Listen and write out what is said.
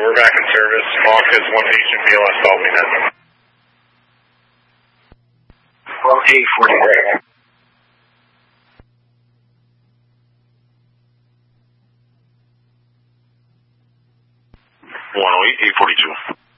we're back in service. Moscow's 1 patient BLS Albany has them. Well, 840. 108, 842.